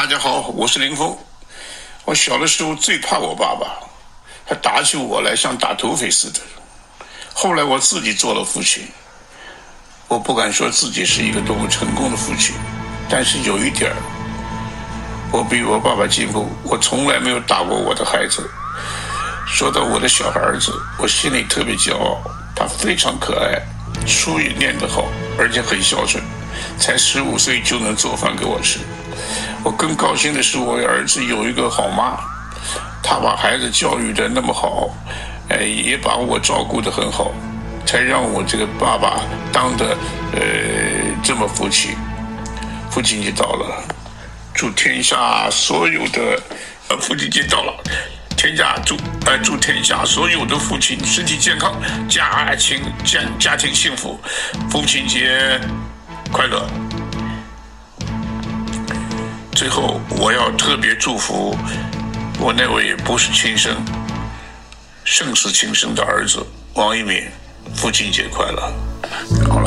大家好，我是林峰。我小的时候最怕我爸爸，他打起我来像打土匪似的。后来我自己做了父亲，我不敢说自己是一个多么成功的父亲，但是有一点，我比我爸爸进步。我从来没有打过我的孩子。说到我的小儿子，我心里特别骄傲，他非常可爱，书也念得好，而且很孝顺，才15岁就能做饭给我吃。我更高兴的是，我儿子有一个好妈，她把孩子教育得那么好，也把我照顾得很好，才让我这个爸爸当得这么福气。父亲节到了，祝天下所有的父亲节到了。祝天下所有的父亲身体健康，家庭幸福，父亲节快乐。最后，我要特别祝福我那位不是亲生，胜似亲生的儿子王一鸣，父亲节快乐。好了。